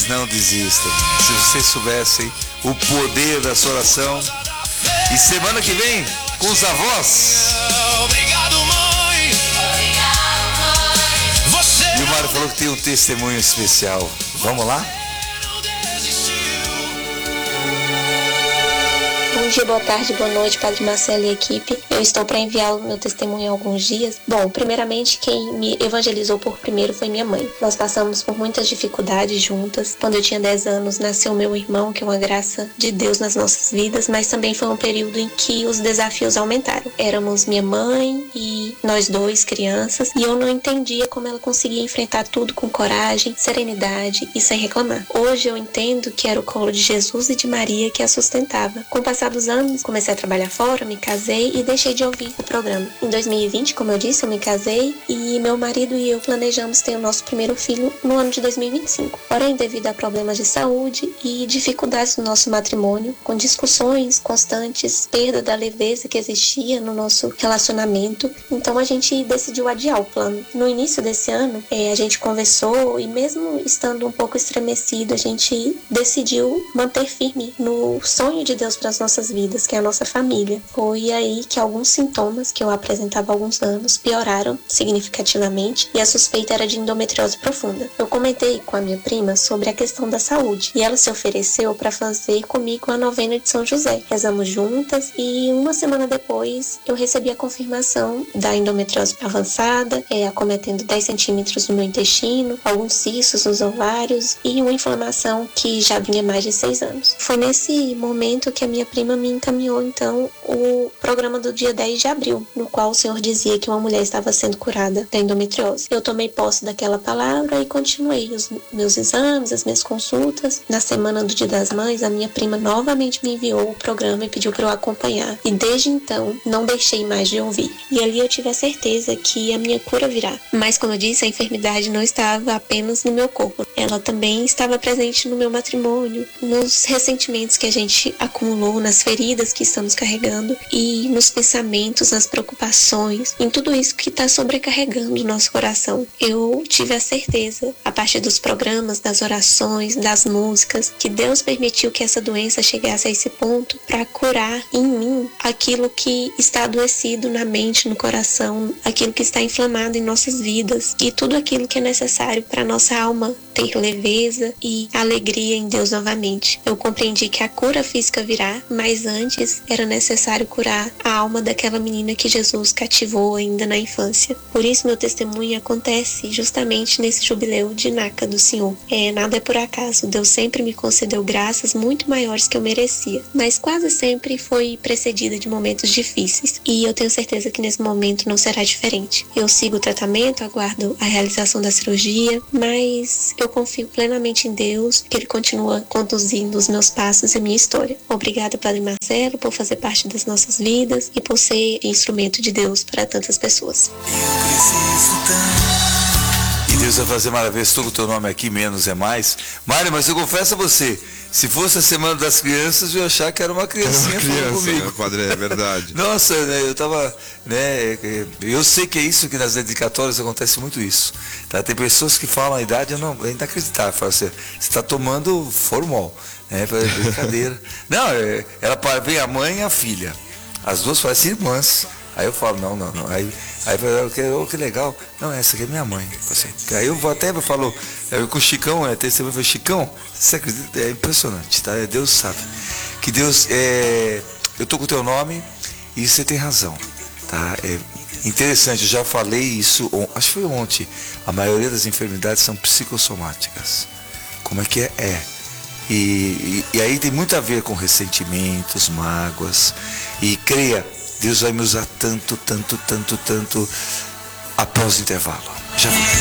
mas não desistam. Se vocês soubessem o poder da sua oração. E semana que vem, com os avós. Obrigado, mãe. Você E o Mário falou que tem um testemunho especial. Vamos lá? Bom dia, boa tarde, boa noite, Padre Marcelo e equipe. Eu estou para enviar o meu testemunho há alguns dias. Bom, primeiramente, quem me evangelizou por primeiro foi minha mãe. Nós passamos por muitas dificuldades juntas. Quando eu tinha 10 anos, nasceu meu irmão, que é uma graça de Deus nas nossas vidas, mas também foi um período em que os desafios aumentaram. Éramos minha mãe e nós dois, crianças, e eu não entendia como ela conseguia enfrentar tudo com coragem, serenidade e sem reclamar. Hoje eu entendo que era o colo de Jesus e de Maria que a sustentava. Com o passar dos anos, comecei a trabalhar fora, me casei e deixei de ouvir o programa. Em 2020, como eu disse, eu me casei e meu marido e eu planejamos ter o nosso primeiro filho no ano de 2025. Porém, devido a problemas de saúde e dificuldades no nosso matrimônio, com discussões constantes, perda da leveza que existia no nosso relacionamento, então a gente decidiu adiar o plano. No início desse ano, a gente conversou e mesmo estando um pouco estremecido, a gente decidiu manter firme no sonho de Deus para as nossas vidas, que é a nossa família. Foi aí que alguns sintomas que eu apresentava há alguns anos pioraram significativamente e a suspeita era de endometriose profunda. Eu comentei com a minha prima sobre a questão da saúde e ela se ofereceu para fazer comigo a novena de São José. Rezamos juntas e uma semana depois eu recebi a confirmação da endometriose avançada, acometendo 10 centímetros no meu intestino, alguns cistos nos ovários e uma inflamação que já vinha mais de 6 anos. Foi nesse momento que a minha prima me encaminhou então o programa do dia 10 de abril, no qual o Senhor dizia que uma mulher estava sendo curada da endometriose. Eu tomei posse daquela palavra e continuei os meus exames, as minhas consultas. Na semana do Dia das Mães, a minha prima novamente me enviou o programa e pediu para eu acompanhar. E desde então, não deixei mais de ouvir. E ali eu tive a certeza que a minha cura virá. Mas como eu disse, a enfermidade não estava apenas no meu corpo. Ela também estava presente no meu matrimônio, nos ressentimentos que a gente acumulou, nas feridas que estamos carregando e nos pensamentos, nas preocupações, em tudo isso que está sobrecarregando o nosso coração. Eu tive a certeza, a partir dos programas, das orações, das músicas, que Deus permitiu que essa doença chegasse a esse ponto para curar em mim aquilo que está adoecido na mente, no coração, aquilo que está inflamado em nossas vidas e tudo aquilo que é necessário para nossa alma ter leveza e alegria em Deus novamente. Eu compreendi que a cura física virá, mas antes era necessário curar a alma daquela menina que Jesus cativou ainda na infância. Por isso meu testemunho acontece justamente nesse jubileu de Naca do Senhor. Nada é por acaso. Deus sempre me concedeu graças muito maiores que eu merecia, mas quase sempre foi precedida de momentos difíceis. E eu tenho certeza que nesse momento não será diferente. Eu sigo o tratamento, aguardo a realização da cirurgia, mas eu confio plenamente em Deus, que Ele continua conduzindo os meus passos e a minha história. Obrigada, Padre Marcelo, por fazer parte das nossas vidas e por ser instrumento de Deus para tantas pessoas. E Deus vai fazer maravilhas, todo o teu nome aqui, menos é mais. Mário, mas eu confesso a você, se fosse a Semana das Crianças, eu ia achar que era uma criancinha falando comigo. Né, padre, é verdade. Nossa, eu tava, eu sei que é isso que nas dedicatórias acontece muito isso. Tá? Tem pessoas que falam a idade, é inacreditável. Fala assim, você está tomando Formol. Brincadeira. Não, vem a mãe e a filha. As duas parecem irmãs. Aí eu falo, não. Aí que legal. Não, essa aqui é minha mãe. Aí eu falo, com o Chicão, testemunho, foi Chicão, você acredita? É impressionante, tá? Deus sabe. Que Deus, eu tô com o teu nome e você tem razão, tá? É interessante, eu já falei isso, acho que foi ontem. A maioria das enfermidades são psicossomáticas. Como é que é? E aí tem muito a ver com ressentimentos, mágoas. E creia, Deus vai me usar tanto após o intervalo. Já vou.